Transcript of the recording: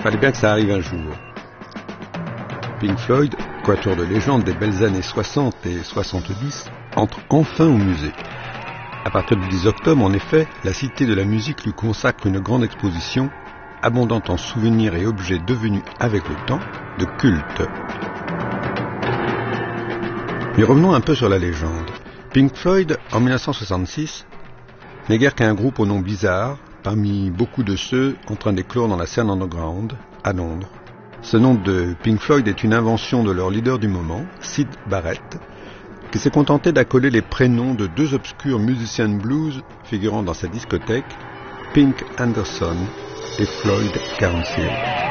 Fallait bien que ça arrive un jour. Pink Floyd, quatuor de légende des belles années 60 et 70, entre enfin au musée. À partir du 10 octobre, en effet, la Cité de la musique lui consacre une grande exposition, abondante en souvenirs et objets devenus, avec le temps, de culte. Mais revenons un peu sur la légende. Pink Floyd, en 1966, n'est guère qu'un groupe au nom bizarre, parmi beaucoup de ceux en train d'éclore dans la scène underground, à Londres. Ce nom de Pink Floyd est une invention de leur leader du moment, Syd Barrett, qui s'est contenté d'accoler les prénoms de deux obscurs musiciens de blues figurant dans sa discothèque, Pink Anderson et Floyd Council.